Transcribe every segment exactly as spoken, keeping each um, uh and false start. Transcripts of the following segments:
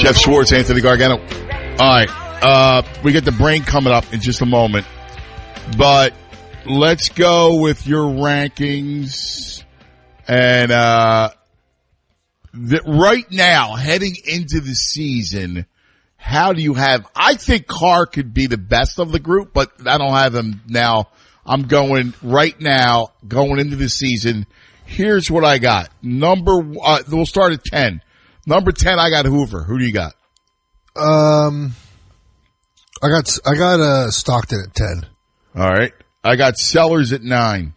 Jeff Schwartz, Anthony Gargano. All right. Uh, we get the brain coming up in just a moment. But let's go with your rankings. And uh, the, right now, heading into the season, how do you have – I think Carr could be the best of the group, but I don't have him now. I'm going right now, going into the season. Here's what I got. Number uh, – we'll start at ten. Number ten, I got Hoover. Who do you got? Um, I got I got uh, Stockton at ten. All right. I got Sellers at nine.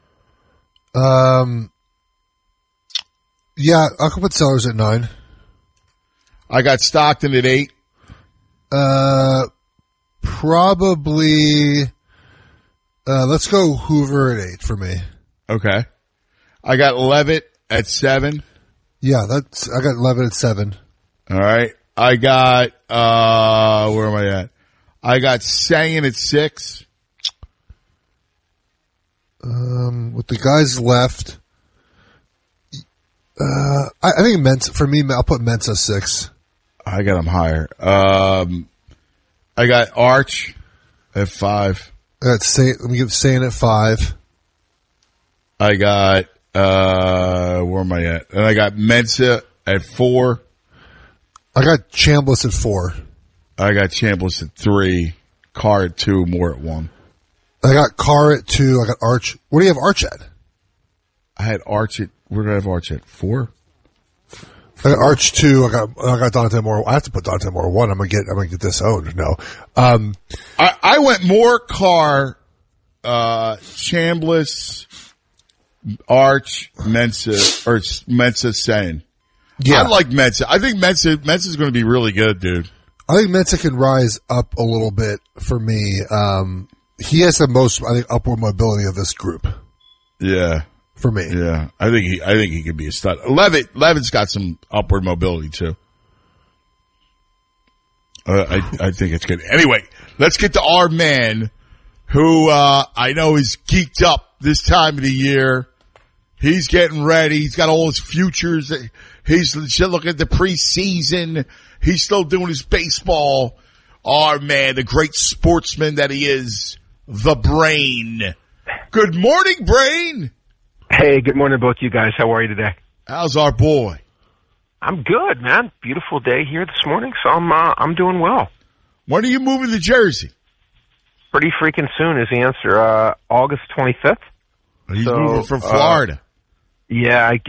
Um, yeah, I can put Sellers at nine. I got Stockton at eight. Uh, probably. Uh, let's go Hoover at eight for me. Okay. I got Levitt at seven. Yeah, that's. I got Levitt at seven. All right. I got. Uh, where am I at? I got Sagan at six. Um, with the guys left, uh, I, I think Mensa, for me, I'll put Mensa six. I got him higher. Um, I got Arch at five. I got Say, let me give Sagan at five. I got, uh, where am I at? And I got Mensa at four. I got Chambliss at four. I got Chambliss at three. Carr at two, Moore at one. I got Carr at two. I got Arch. What do you have Arch at? I had Arch at, where did I have Arch at? Four? I got Arch two. I got I got Dante Moore. I have to put Dante Moore one. I'm gonna get I'm gonna get disowned. No, um, I, I went Moore, Carr, uh, Chambliss, Arch, Mensa, or Mensa Sagan. Yeah, I like Mensa. I think Mensa Mensa's going to be really good, dude. I think Mensa can rise up a little bit for me. Um, he has the most, I think, upward mobility of this group. Yeah. For me. Yeah. I think he, I think he could be a stud. Levitt, Levitt's got some upward mobility too. Uh, I, I think it's good. Anyway, let's get to our man who, uh, I know is geeked up this time of the year. He's getting ready. He's got all his futures. He's looking at the preseason. He's still doing his baseball. Our man, the great sportsman that he is, the Brain. Good morning, Brain. Hey, good morning, both you guys. How are you today? How's our boy? I'm good, man. Beautiful day here this morning, so I'm uh, I'm doing well. When are you moving to Jersey? Pretty freaking soon is the answer. Uh, August twenty-fifth. He's so, moving from Florida. Uh, yeah, I,